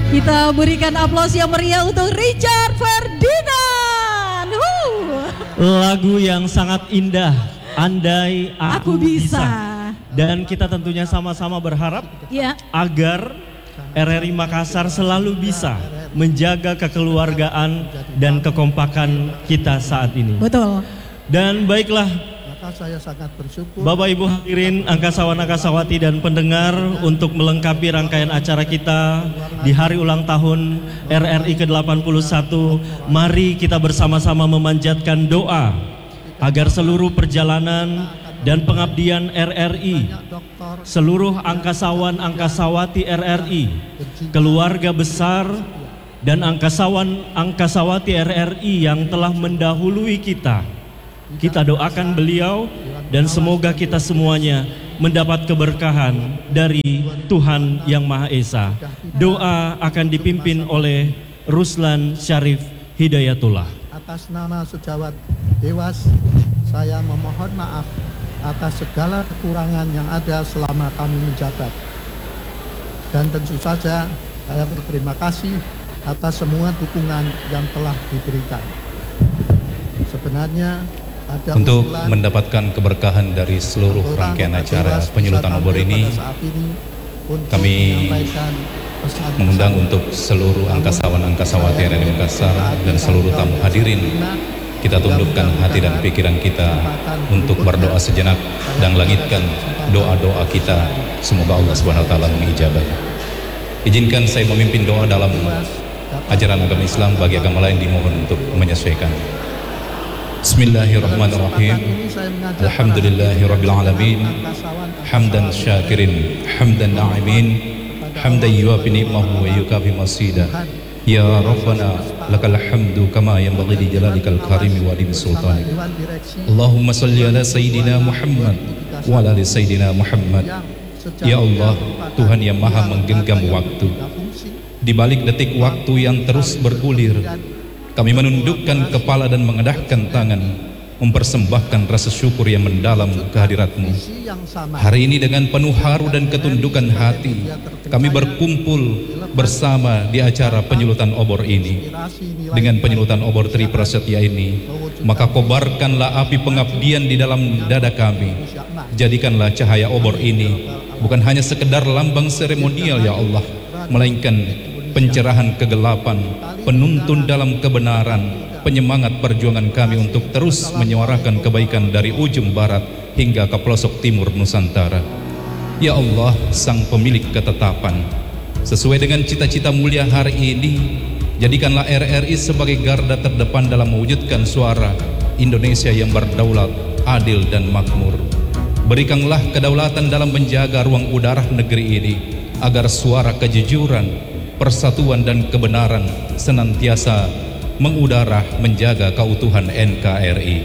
Kita berikan aplaus yang meriah untuk Richard Ferdinand. Lagu yang sangat indah, Andai Aku Bisa. Dan kita tentunya sama-sama berharap agar RRI Makassar selalu bisa menjaga kekeluargaan dan kekompakan kita saat ini. Betul. Dan baiklah, saya sangat bersyukur Bapak Ibu hadirin angkasawan angkasawati dan pendengar, untuk melengkapi rangkaian acara kita di hari ulang tahun RRI ke-81, mari kita bersama-sama memanjatkan doa agar seluruh perjalanan dan pengabdian RRI, seluruh angkasawan angkasawati RRI, keluarga besar dan angkasawan angkasawati RRI yang telah mendahului kita doakan beliau dan semoga kita semuanya mendapat keberkahan dari Tuhan Yang Maha Esa. Doa akan dipimpin oleh Ruslan Syarif Hidayatullah. Atas nama sejawat Dewas, saya memohon maaf atas segala kekurangan yang ada selama kami menjabat. Dan tentu saja saya berterima kasih atas semua dukungan yang telah diberikan. Sebenarnya untuk mendapatkan keberkahan dari seluruh rangkaian acara penyulutan obor ini, kami mengundang untuk seluruh angkasawan-angkasawati RRI Makassar dan seluruh tamu hadirin, kita tundukkan hati dan pikiran kita untuk berdoa sejenak dan langitkan doa-doa kita. Semoga Allah Subhanahu wa taala mengijabah. Izinkan saya memimpin doa dalam ajaran agama Islam, bagi agama lain dimohon untuk menyesuaikan. Bismillahirrahmanirrahim. Alhamdulillahirabbil alamin. Hamdan syakirin, hamdan na'imin, hamdan yuwafi ni'mahu wa yukafi masida. Ya Rabbana lakal hamdu kama yanbaghi li jalalikal karimi wa li sultanik. Allahumma salli ala sayyidina Muhammad wa ala ali sayyidina Muhammad. Ya Allah, Tuhan yang maha menggenggam waktu, di balik detik waktu yang terus bergulir, kami menundukkan kepala dan mengadahkan tangan, mempersembahkan rasa syukur yang mendalam kehadirat-Mu. Hari ini dengan penuh haru dan ketundukan hati, kami berkumpul bersama di acara penyulutan obor ini. Dengan penyulutan obor Tri Prasetya ini, maka kobarkanlah api pengabdian di dalam dada kami. Jadikanlah cahaya obor ini bukan hanya sekedar lambang seremonial ya Allah, melainkan pencerahan kegelapan, penuntun dalam kebenaran, penyemangat perjuangan kami untuk terus menyuarakan kebaikan dari ujung barat hingga ke pelosok timur Nusantara. Ya Allah, Sang Pemilik ketetapan, sesuai dengan cita-cita mulia hari ini, jadikanlah RRI sebagai garda terdepan dalam mewujudkan suara Indonesia yang berdaulat, adil dan makmur. Berikanlah kedaulatan dalam menjaga ruang udara negeri ini, agar suara kejujuran, persatuan dan kebenaran senantiasa mengudara menjaga keutuhan NKRI.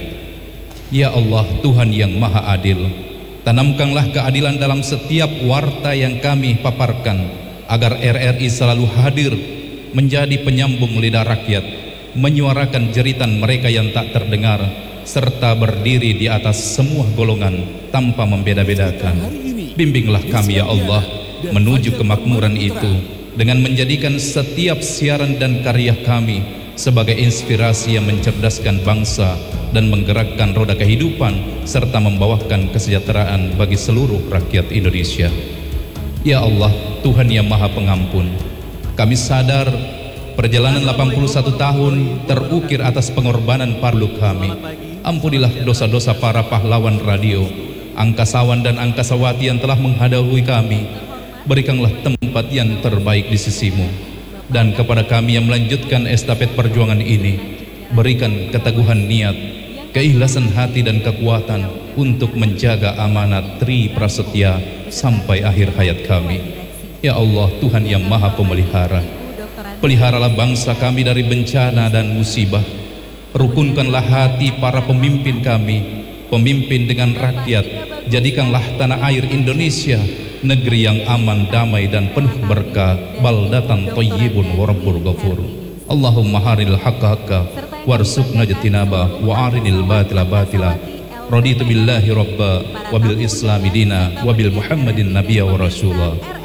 Ya Allah, Tuhan yang maha adil, tanamkanlah keadilan dalam setiap warta yang kami paparkan, agar RRI selalu hadir menjadi penyambung lidah rakyat, menyuarakan jeritan mereka yang tak terdengar, serta berdiri di atas semua golongan tanpa membeda-bedakan. Bimbinglah kami ya Allah menuju kemakmuran itu, dengan menjadikan setiap siaran dan karya kami sebagai inspirasi yang mencerdaskan bangsa dan menggerakkan roda kehidupan, serta membawakan kesejahteraan bagi seluruh rakyat Indonesia. Ya Allah, Tuhan yang maha pengampun, kami sadar perjalanan 81 tahun terukir atas pengorbanan parlu kami. Ampunilah dosa-dosa para pahlawan radio, angkasawan dan angkasawati yang telah menghadapui kami. Berikanlah tempat yang terbaik di sisi-Mu, dan kepada kami yang melanjutkan estafet perjuangan ini, berikan keteguhan niat, keikhlasan hati dan kekuatan untuk menjaga amanat Tri Prasetya sampai akhir hayat kami. Ya Allah, Tuhan yang maha pemelihara, peliharalah bangsa kami dari bencana dan musibah. Rukunkanlah hati para pemimpin kami, pemimpin dengan rakyat. Jadikanlah tanah air Indonesia negeri yang aman, damai dan penuh berkah. Baldatan thayyibun wa rabbul ghafur. Allahumma haril haqqa haqqa warzuqna jatinaba wa arinil batila batila. Raditu billahi rabba wa bil islami dina wa bil muhammadin nabiyya wa rasulullah.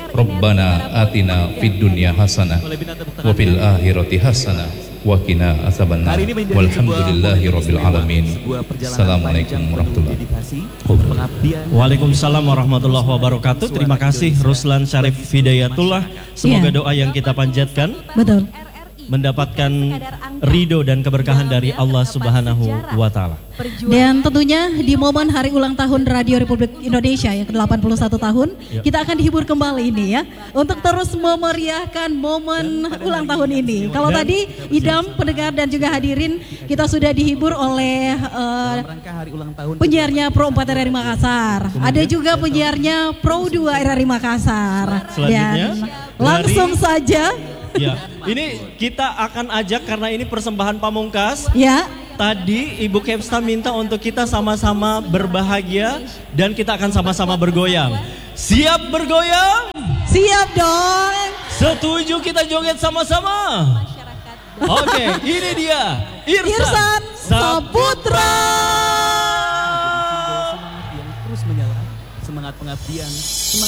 Rabbana atina fid dunya hasanah wa fil akhirati hasanah wa qina azabannar. Walhamdulillahirabbil alamin. Assalamualaikum warahmatullahi wabarakatuh. Waalaikumsalam warahmatullahi wabarakatuh. Terima kasih Ruslan Syarif Hidayatullah. Semoga doa yang kita panjatkan Betul. mendapatkan ridho dan keberkahan dari Allah Subhanahu wa Ta'ala. Dan tentunya di momen hari ulang tahun Radio Republik Indonesia yang ke-81 tahun, kita akan dihibur kembali ini ya, untuk terus memeriahkan momen ulang tahun ini. Kalau tadi Idam, pendengar dan juga hadirin, kita sudah dihibur oleh penyiarnya Pro 4 RRI Makassar. Ada juga penyiarnya Pro 2 RRI Makassar. Selanjutnya, Dan langsung saja. Ya, ini kita akan ajak karena ini persembahan pamungkas. Ya. Tadi Ibu Kepsta minta untuk kita sama-sama berbahagia dan kita akan sama-sama bergoyang. Siap bergoyang? Siap dong. Setuju kita joget sama-sama? Oke, ini dia Irsan Saputra. Semangat yang terus menyala, semangat pengabdian.